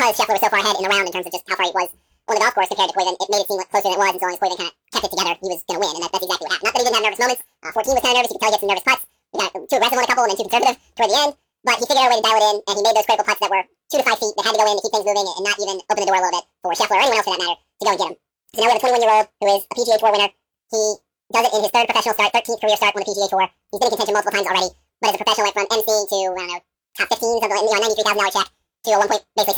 because Scheffler was so far ahead in the round in terms of just how far he was on the golf course compared to Koivu, it made it seem closer than it was, and so long as Koivu kind of kept it together, he was going to win, and that's exactly what happened. Not that he didn't have nervous moments. 14 was kind of nervous. You could tell he had some nervous putts. He got too aggressive on a couple and then too conservative toward the end, but he figured out a way to dial it in, and he made those critical putts that were 2 to 5 feet that had to go in to keep things moving and not even open the door a little bit for Scheffler or anyone else for that matter to go and get him. So now we have a 21-year-old who is a PGA Tour winner. He does it in his third professional start, 13th career start on the PGA Tour. He's been in contention multiple times already, but as a professional went from MC to, I don't know, top 15, something like, $93,000 check to a 1 point, basically